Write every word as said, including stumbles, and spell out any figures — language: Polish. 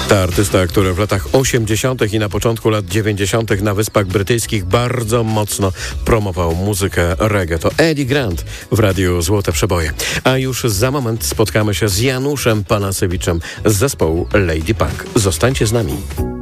Ta artysta, który w latach osiemdziesiątych i na początku lat dziewięćdziesiątych na Wyspach Brytyjskich bardzo mocno promował muzykę reggae. To Eddie Grant w Radiu Złote Przeboje. A już za moment spotkamy się z Januszem Panasewiczem z zespołu Lady Punk. Zostańcie z nami.